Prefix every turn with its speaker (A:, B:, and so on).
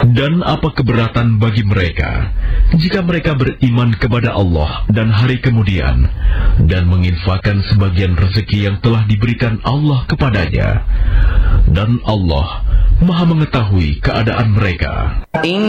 A: Dan apa keberatan bagi mereka jika mereka beriman kepada Allah dan hari kemudian dan menginfakkan sebagian rezeki yang telah diberikan Allah kepadanya, dan Allah Maha mengetahui keadaan mereka.